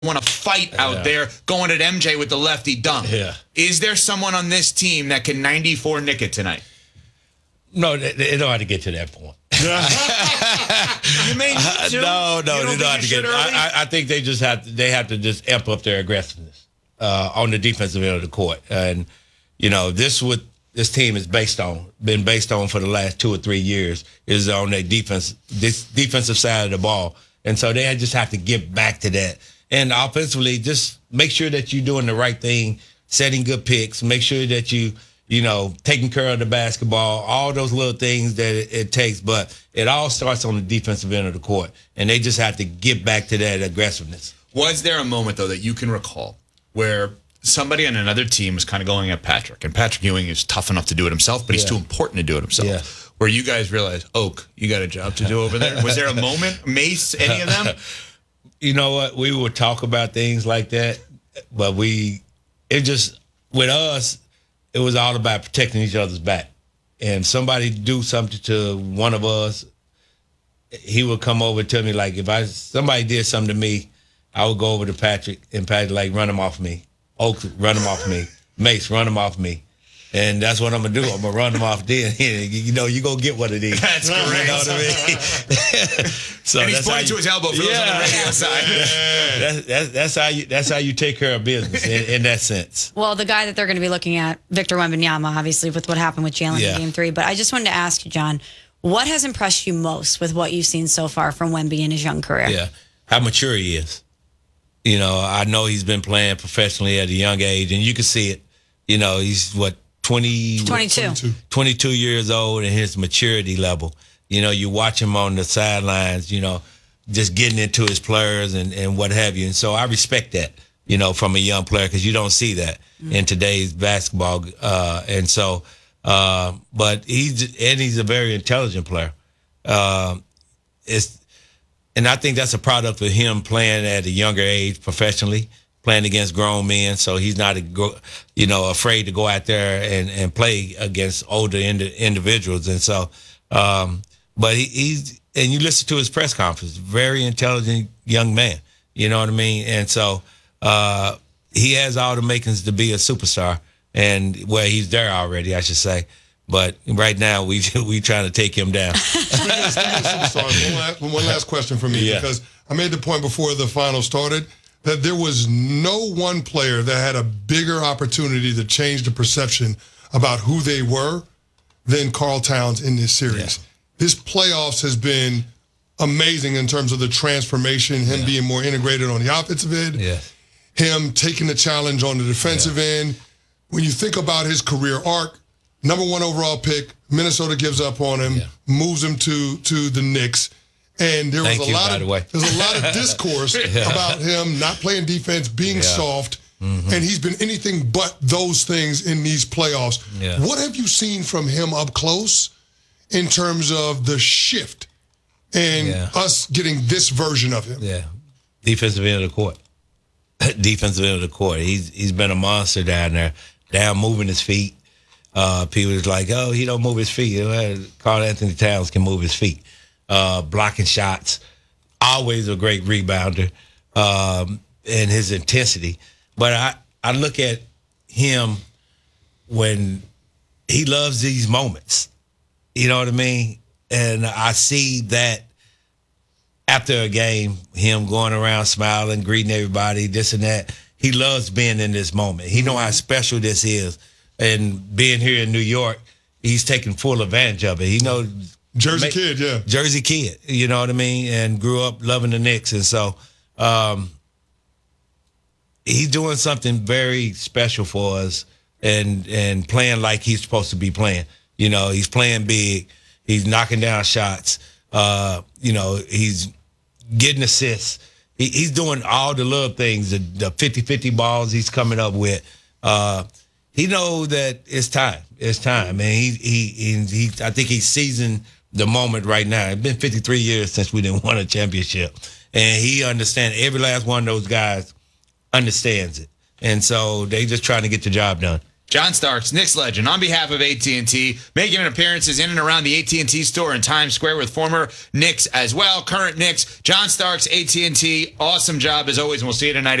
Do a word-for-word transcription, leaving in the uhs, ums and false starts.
want to fight out yeah. there going at M J with the lefty dunk. Yeah. Is there someone on this team that can ninety-four nick it tonight? No, they, they know how to get to that point. You may need to. Uh, no, no, you they know how to get. I, I, I think they just have to. They have to just amp up their aggressiveness uh, on the defensive end of the court, and you know this what this team is based on, been based on for the last two or three years is on their defense, this defensive side of the ball, and so they just have to get back to that. And offensively, just make sure that you're doing the right thing, setting good picks, make sure that you, you know, taking care of the basketball, all those little things that it, it takes. But it all starts on the defensive end of the court, and they just have to get back to that aggressiveness. Was there a moment, though, that you can recall where somebody on another team was kind of going at Patrick, and Patrick Ewing is tough enough to do it himself, but he's Yeah. too important to do it himself, Yeah. where you guys realized, Oak, you got a job to do over there? Was there a moment? Mace, any of them? You know what? We would talk about things like that, but we, it just, with us, it was all about protecting each other's back. And somebody do something to one of us, he would come over to me, like, if I somebody did something to me, I would go over to Patrick, and Patrick, like, run him off me. Oak, run him off me. Mace, run him off me. And that's what I'm going to do. I'm going to run them off then. You know, you go get one of these. That's great. You know what I mean? So And he's that's how pointing to you- his elbow for those on the radio side. That's, that's, that's, how you, that's how you take care of business in, in that sense. Well, the guy that they're going to be looking at, Victor Wembanyama, obviously, with what happened with Jalen Yeah. in Game Three. But I just wanted to ask you, John, what has impressed you most with what you've seen so far from Wemby in his young career? Yeah, how mature he is. You know, I know he's been playing professionally at a young age, and you can see it. You know, he's, what, twenty, twenty-two. twenty-two years old, and his maturity level. You know, you watch him on the sidelines, you know, just getting into his players and, and what have you. And so I respect that, you know, from a young player, because you don't see that mm-hmm. in today's basketball. Uh, and so, uh, but he's, and he's a very intelligent player. Uh, it's, and I think that's a product of him playing at a younger age professionally, playing against grown men. So he's not, a, you know, afraid to go out there and, and play against older indi- individuals. And so, um, but he, he's, and you listen to his press conference, very intelligent young man. You know what I mean? And so uh, he has all the makings to be a superstar. And, well, he's there already, I should say. But right now, we we trying to take him down. Speaking of superstars, one last, one last question for me, Yeah. because I made the point before the final started that there was no one player that had a bigger opportunity to change the perception about who they were than Karl Towns in this series. Yeah. His playoffs has been amazing in terms of the transformation, him Yeah. being more integrated on the offensive end, Yeah. him taking the challenge on the defensive Yeah. end. When you think about his career arc, number one overall pick, Minnesota gives up on him, Yeah. moves him to to the Knicks. And there Thank was a you, lot by of the way. there's a lot of discourse about him not playing defense, being Yeah. soft, Mm-hmm. and he's been anything but those things in these playoffs. Yeah. What have you seen from him up close in terms of the shift and Yeah. us getting this version of him? Yeah, defensive end of the court. Defensive end of the court. He's he's been a monster down there, down moving his feet. Uh, people is like, oh, he don't move his feet. Karl Anthony Towns can move his feet. Uh, blocking shots, always a great rebounder, um, and his intensity. But I, I look at him when he loves these moments. You know what I mean? And I see that after a game, him going around smiling, greeting everybody, this and that. He loves being in this moment. He know how special this is. And being here in New York, he's taking full advantage of it. He knows Jersey Ma- kid, yeah. Jersey kid, you know what I mean? And grew up loving the Knicks. And so um, he's doing something very special for us and and playing like he's supposed to be playing. You know, he's playing big. He's knocking down shots. Uh, you know, he's getting assists. He, he's doing all the little things, the, the fifty-fifty balls he's coming up with. Uh, he knows that it's time. It's time. And he, he, he, he, I think he's seizing the moment right now. It's been fifty-three years since we didn't win a championship. And he understands, every last one of those guys understands it. And so they just trying to get the job done. John Starks, Knicks legend, on behalf of A T and T, making appearances in and around the A T and T store in Times Square with former Knicks as well, current Knicks. John Starks, A T and T, awesome job as always, and we'll see you tonight.